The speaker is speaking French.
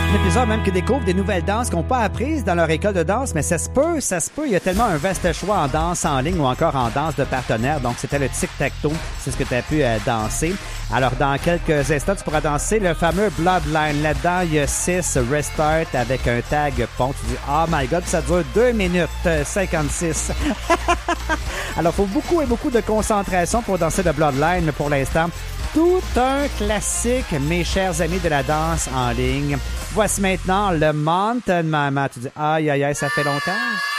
Il y en a plusieurs même qui découvrent des nouvelles danses qu'ils n'ont pas apprises dans leur école de danse, mais ça se peut. Il y a tellement un vaste choix en danse en ligne ou encore en danse de partenaire. Donc, c'était le tic-tac-toe. C'est ce que tu as pu danser. Alors, dans quelques instants, tu pourras danser le fameux Bloodline. Là-dedans, il y a 6 Restart avec un tag pont. Tu dis, oh my God, ça dure 2 minutes 56. Alors, il faut beaucoup de concentration pour danser le Bloodline, mais pour l'instant, tout un classique, mes chers amis de la danse en ligne. Voici maintenant le Mountain Mama. Tu dis, aïe, aïe, aïe, ça fait longtemps.